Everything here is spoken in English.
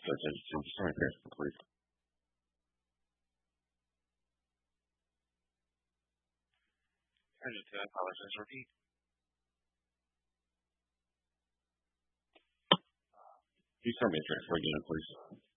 Sorry, transfer, please. I need to apologize. Repeat. Can you start me a transfer again, please?